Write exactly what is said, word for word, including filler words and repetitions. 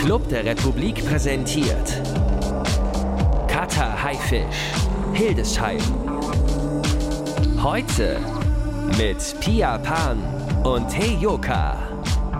Club der Republik präsentiert Cutter Haifisch, Hildesheim. Heute mit Pia Pan und Heyoka.